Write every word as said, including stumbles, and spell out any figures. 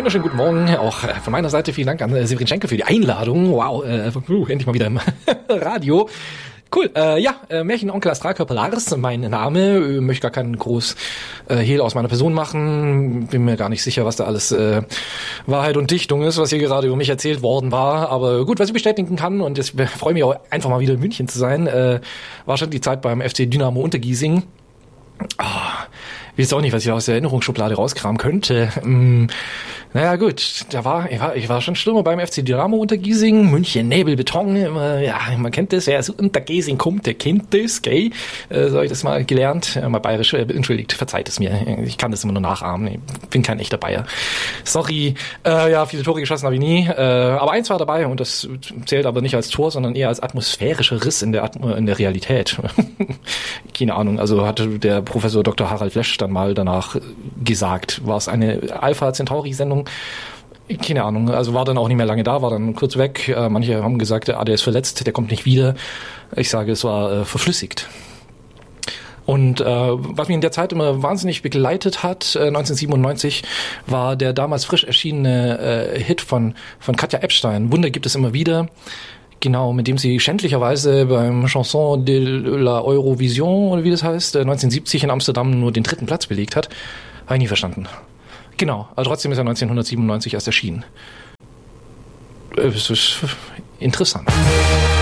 wunderschönen guten Morgen. Auch von meiner Seite vielen Dank an Severin Schenke für die Einladung. Wow, äh, uh, endlich mal wieder im Radio. Cool, äh, ja, äh, Märchenonkel Astralkörper Lars, mein Name. Äh, möchte gar keinen groß äh, Hehl aus meiner Person machen. Bin mir gar nicht sicher, was da alles äh, Wahrheit und Dichtung ist, was hier gerade über mich erzählt worden war. Aber gut, was ich bestätigen kann, und ich freue mich auch einfach mal wieder in München zu sein, äh, war schon die Zeit beim F C Dynamo Untergiesing. Ah, ich weiß auch nicht, was ich aus der Erinnerungsschublade rauskramen könnte. Hm, naja gut, da war ich, war ich war schon Stürmer beim F C Dynamo Untergiesing, München, Nebel, Beton, immer, ja, man kennt das, wer aus Untergiesing kommt, der kennt das, gell? Äh, so habe ich das mal gelernt, äh, mal bayerisch, äh, entschuldigt, verzeiht es mir, ich kann das immer nur nachahmen, ich bin kein echter Bayer. Sorry, äh, ja, viele Tore geschossen habe ich nie, äh, aber eins war dabei und das zählt aber nicht als Tor, sondern eher als atmosphärischer Riss in der, Atmo- in der Realität. Keine Ahnung, also hatte der Professor Doktor Harald Lesch dann mal danach gesagt, war es eine Alpha Centauri Sendung? Keine Ahnung, also war dann auch nicht mehr lange da, war dann kurz weg. Äh, manche haben gesagt, ah, der ist verletzt, der kommt nicht wieder. Ich sage, es war äh, verflüssigt. Und äh, was mich in der Zeit immer wahnsinnig begleitet hat, äh, neunzehnhundertsiebenundneunzig, war der damals frisch erschienene äh, Hit von von Katja Epstein. Wunder gibt es immer wieder. Genau, mit dem sie schändlicherweise beim Chanson de la Eurovision, oder wie das heißt, neunzehnhundertsiebzig in Amsterdam nur den dritten Platz belegt hat. Habe ich nie verstanden. Genau, aber trotzdem ist er neunzehnhundertsiebenundneunzig erst erschienen. Es ist interessant.